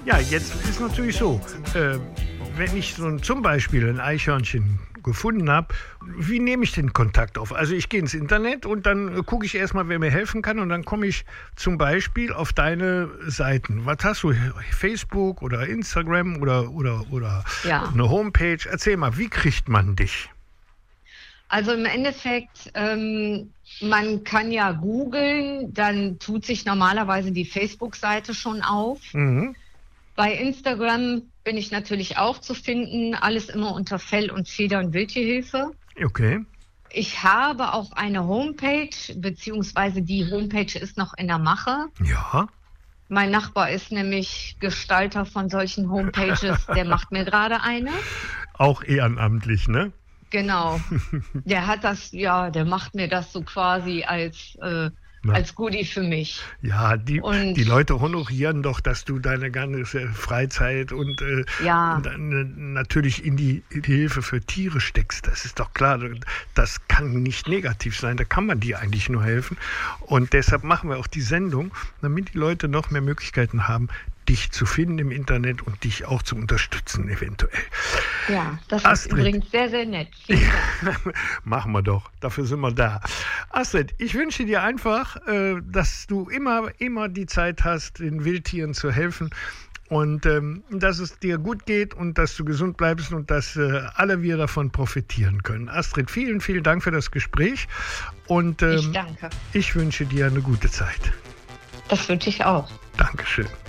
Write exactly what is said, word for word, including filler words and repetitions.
Ja, jetzt ist natürlich so, äh, wenn ich so ein, zum Beispiel ein Eichhörnchen gefunden habe, wie nehme ich den Kontakt auf? Also ich gehe ins Internet und dann äh, gucke ich erstmal, wer mir helfen kann, und dann komme ich zum Beispiel auf deine Seiten. Was hast du? Facebook oder Instagram oder, oder, oder Ja. eine Homepage? Erzähl mal, wie kriegt man dich? Also im Endeffekt, ähm, man kann ja googeln, dann tut sich normalerweise die Facebook-Seite schon auf. Mhm. Bei Instagram bin ich natürlich auch zu finden, alles immer unter Fell- und Federn-Wildtierhilfe. Okay. Ich habe auch eine Homepage, beziehungsweise die Homepage ist noch in der Mache. Ja. Mein Nachbar ist nämlich Gestalter von solchen Homepages, der macht mir gerade eine. Auch ehrenamtlich, ne? Genau. Der hat das, ja, der macht mir das so quasi als, äh, Na. als Goodie für mich. Ja, die, Und- die Leute honorieren doch, dass du deine ganze Freizeit und äh, Ja. dann, natürlich in die Hilfe für Tiere steckst. Das ist doch klar. Das kann nicht negativ sein. Da kann man dir eigentlich nur helfen. Und deshalb machen wir auch die Sendung, damit die Leute noch mehr Möglichkeiten haben, dich zu finden im Internet und dich auch zu unterstützen eventuell. Ja, das Astrid. ist übrigens sehr, sehr nett. Vielen Dank. Machen wir doch. Dafür sind wir da. Astrid, ich wünsche dir einfach, äh, dass du immer, immer die Zeit hast, den Wildtieren zu helfen und ähm, dass es dir gut geht und dass du gesund bleibst und dass äh, alle wir davon profitieren können. Astrid, vielen, vielen Dank für das Gespräch und ähm, Ich danke. ich wünsche dir eine gute Zeit. Das wünsche ich auch. Dankeschön.